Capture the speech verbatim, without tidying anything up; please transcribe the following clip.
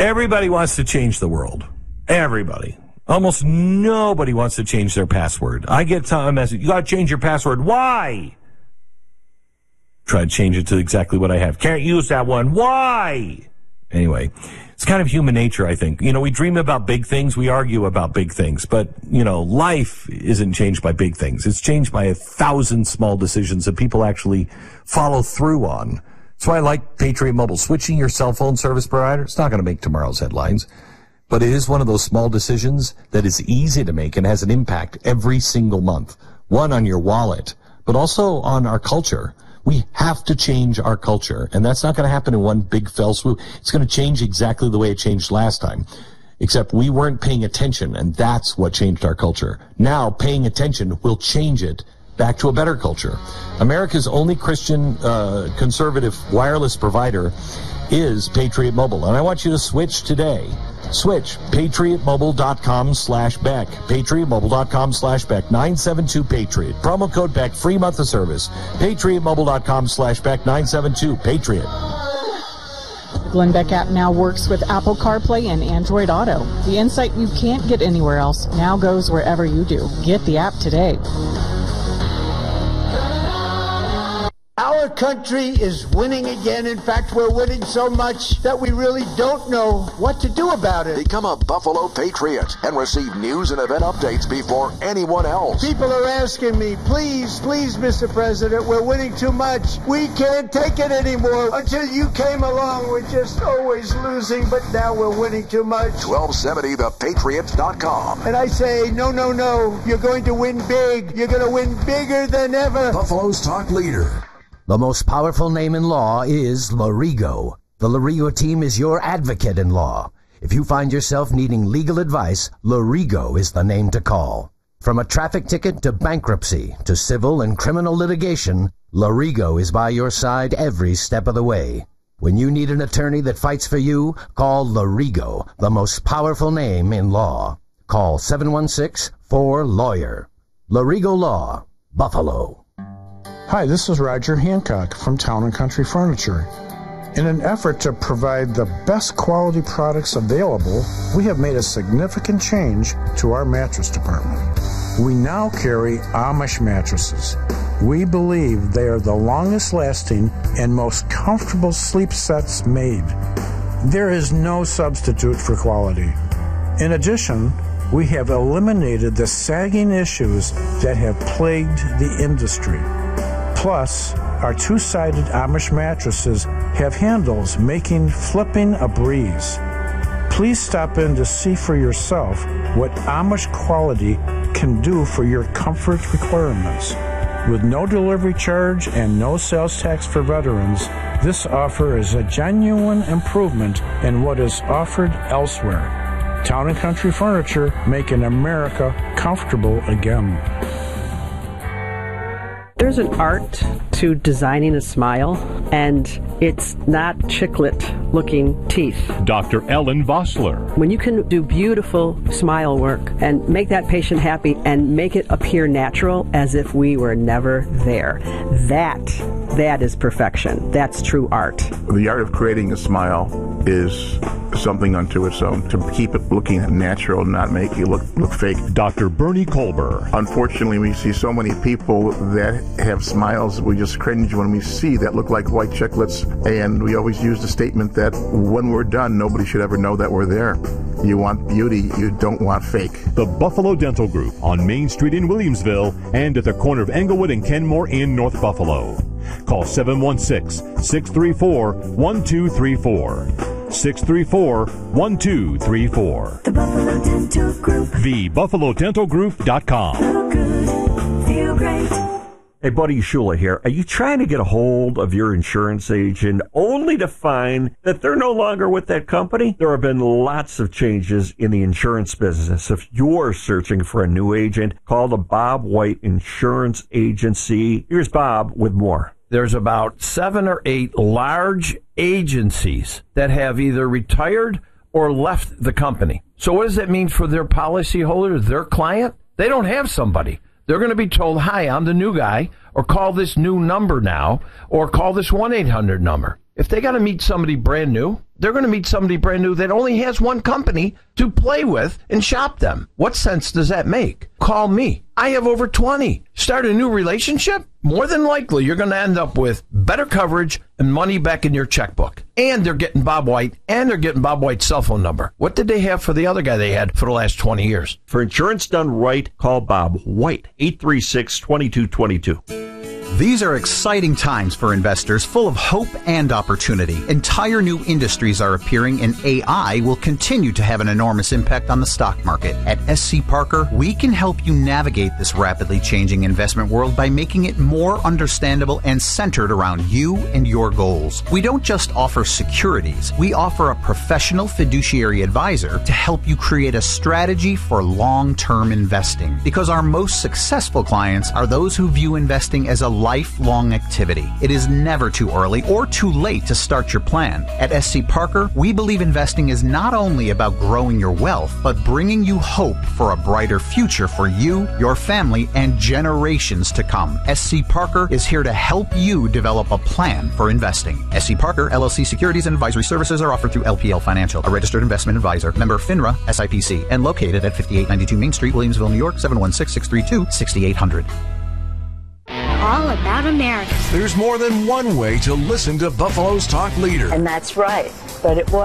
Everybody wants to change the world. Everybody. Almost nobody wants to change their password. I get a message, you got to change your password. Why? Try to change it to exactly what I have. Can't use that one. Why? Anyway, it's kind of human nature, I think. You know, we dream about big things. We argue about big things. But, you know, life isn't changed by big things. It's changed by a thousand small decisions that people actually follow through on. That's why I like Patriot Mobile. Switching your cell phone service provider, it's not going to make tomorrow's headlines. But it is one of those small decisions that is easy to make and has an impact every single month. One, on your wallet, but also on our culture. We have to change our culture, and that's not going to happen in one big fell swoop. It's going to change exactly the way it changed last time, except we weren't paying attention, and that's what changed our culture. Now, paying attention will change it back to a better culture. America's only Christian uh, conservative wireless provider is Patriot Mobile, and I want you to switch today. Switch. PatriotMobile.com slash Beck. PatriotMobile.com slash Beck. nine seven two Patriot. Promo code Beck. Free month of service. PatriotMobile.com slash Beck. nine seven two Patriot. The Glenn Beck app now works with Apple CarPlay and Android Auto. The insight you can't get anywhere else now goes wherever you do. Get the app today. Our country is winning again. In fact, we're winning so much that we really don't know what to do about it. Become a Buffalo Patriot and receive news and event updates before anyone else. People are asking me, please, please, Mister President, we're winning too much. We can't take it anymore. Until you came along, we're just always losing, but now we're winning too much. twelve seventy the patriot dot com. And I say, no, no, no, you're going to win big. You're going to win bigger than ever. Buffalo's talk leader. The most powerful name in law is Lorigo. The Lorigo team is your advocate in law. If you find yourself needing legal advice, Lorigo is the name to call. From a traffic ticket to bankruptcy to civil and criminal litigation, Lorigo is by your side every step of the way. When you need an attorney that fights for you, call Lorigo, the most powerful name in law. Call seven one six, four, lawyer. Lorigo Law, Buffalo. Hi, this is Roger Hancock from Town and Country Furniture. In an effort to provide the best quality products available, we have made a significant change to our mattress department. We now carry Amish mattresses. We believe they are the longest lasting and most comfortable sleep sets made. There is no substitute for quality. In addition, we have eliminated the sagging issues that have plagued the industry. Plus, our two-sided Amish mattresses have handles making flipping a breeze. Please stop in to see for yourself what Amish quality can do for your comfort requirements. With no delivery charge and no sales tax for veterans, this offer is a genuine improvement in what is offered elsewhere. Town and Country Furniture, making America comfortable again. There's an art to designing a smile, and it's not chiclet-looking teeth. Doctor Ellen Vossler. When you can do beautiful smile work and make that patient happy and make it appear natural as if we were never there, that, that is perfection. That's true art. The art of creating a smile is something unto its own, to keep it looking natural, not make you look look fake. Doctor Bernie Colber. Unfortunately, we see so many people that have smiles we just cringe when we see that look like white chiclets, and we always use the statement that when we're done, nobody should ever know that we're there. You want beauty, you don't want fake. The Buffalo Dental Group on Main Street in Williamsville and at the corner of Englewood and Kenmore in North Buffalo. Call seven one six, six three four, one two three four. six three four, one two three four. The Buffalo Dental Group. the buffalo dental group dot com. Feel good, feel great. Hey, Buddy Shula here. Are you trying to get a hold of your insurance agent only to find that they're no longer with that company? There have been lots of changes in the insurance business. If you're searching for a new agent, call the Bob White Insurance Agency. Here's Bob with more. There's about seven or eight large agencies that have either retired or left the company. So what does that mean for their policyholder, their client? They don't have somebody. They're going to be told, hi, I'm the new guy, or call this new number now, or call this one eight hundred number. If they got to meet somebody brand new, they're going to meet somebody brand new that only has one company to play with and shop them. What sense does that make? Call me. I have over twenty. Start a new relationship? More than likely, you're going to end up with better coverage and money back in your checkbook. And they're getting Bob White, and they're getting Bob White's cell phone number. What did they have for the other guy they had for the last twenty years? For insurance done right, call Bob White, eight three six, two two two two. These are exciting times for investors, full of hope and opportunity. Entire new industries are appearing, and A I will continue to have an enormous impact on the stock market. At S C Parker, we can help you navigate this rapidly changing investment world by making it more understandable and centered around you and your goals. We don't just offer securities. We offer a professional fiduciary advisor to help you create a strategy for long-term investing. Because our most successful clients are those who view investing as a lifelong activity. It is never too early or too late to start your plan. At S C Parker, we believe investing is not only about growing your wealth, but bringing you hope for a brighter future for you, your family, and generations to come. S C Parker is here to help you develop a plan for investing. S C Parker, L L C Securities and Advisory Services are offered through L P L Financial, a registered investment advisor, member FINRA, S I P C, and located at fifty-eight ninety-two Main Street, Williamsville, New York, seven one six, six three two, six eight zero zero. All about America. There's more than one way to listen to Buffalo's talk leader. And that's right. But it was